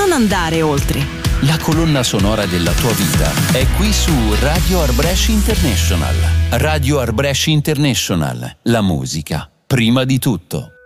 non andare oltre. La colonna sonora della tua vita è qui su Radio Art Brescia International. Radio Art Brescia International. La musica, prima di tutto.